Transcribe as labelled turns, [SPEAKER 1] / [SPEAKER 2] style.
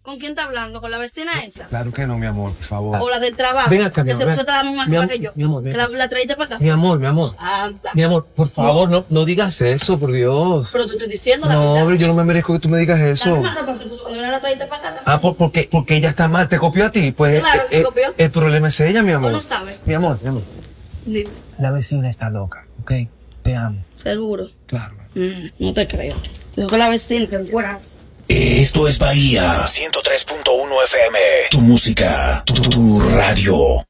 [SPEAKER 1] ¿Con quién está hablando? ¿Con la vecina esa?
[SPEAKER 2] Claro que no, mi amor, por favor.
[SPEAKER 1] ¿O la del trabajo?
[SPEAKER 3] Ven acá, mi
[SPEAKER 1] que
[SPEAKER 3] amor,
[SPEAKER 1] se puso la misma cosa que yo.
[SPEAKER 3] Mi amor, ven.
[SPEAKER 1] Que la traíste para acá.
[SPEAKER 3] Mi amor.
[SPEAKER 1] Anda.
[SPEAKER 3] Mi amor, por favor, no digas eso, por Dios.
[SPEAKER 1] Pero te estoy diciendo la
[SPEAKER 2] No,
[SPEAKER 1] verdad.
[SPEAKER 2] hombre, yo no me merezco que tú me digas
[SPEAKER 1] La
[SPEAKER 2] eso.
[SPEAKER 1] misma ropa se puso cuando la traíste para acá.
[SPEAKER 2] Ah, porque ella está mal, te copió a ti. Pues
[SPEAKER 1] Claro que copió.
[SPEAKER 2] el problema es ella, mi amor.
[SPEAKER 1] ¿O no sabes?
[SPEAKER 2] Mi amor.
[SPEAKER 1] Dime.
[SPEAKER 2] La vecina está loca, ¿ok? Te amo.
[SPEAKER 1] ¿Seguro?
[SPEAKER 2] Claro.
[SPEAKER 1] No te creo. Dijo la vecina que fueras.
[SPEAKER 4] Esto es Bahía 103.1 FM. Tu música, tu radio.